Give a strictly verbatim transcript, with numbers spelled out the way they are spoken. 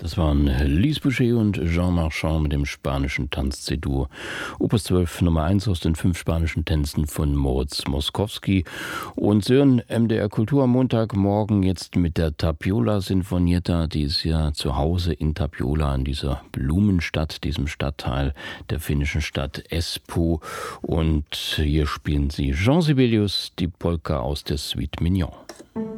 Das waren Lise Boucher und Jean Marchand mit dem spanischen Tanz-C-Dur. Opus zwölf Nummer eins aus den fünf spanischen Tänzen von Moritz Moszkowski. Und Sie hören M D R Kultur am Montagmorgen jetzt mit der Tapiola Sinfonietta. Die ist ja zu Hause in Tapiola, in dieser Blumenstadt, diesem Stadtteil der finnischen Stadt Espoo. Und hier spielen Sie Jean Sibelius, die Polka aus der Suite Mignon.